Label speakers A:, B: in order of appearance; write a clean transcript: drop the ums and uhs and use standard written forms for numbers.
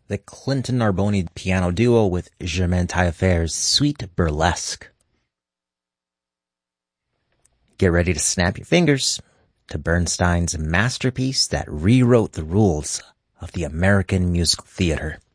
A: the Clinton Narboni piano duo with Germaine Taillefer's Sweet Burlesque. Get ready to snap your fingers to Bernstein's masterpiece that rewrote the rules of the American musical theater.